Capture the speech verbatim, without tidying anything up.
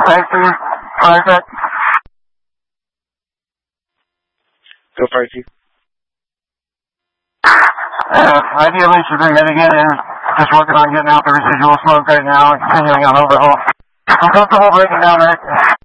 Thank you. Private. Go Pricey. Uh, ideally should be mitigating, just working on getting out the residual smoke right now and continuing on overhaul. I'm comfortable breaking down there.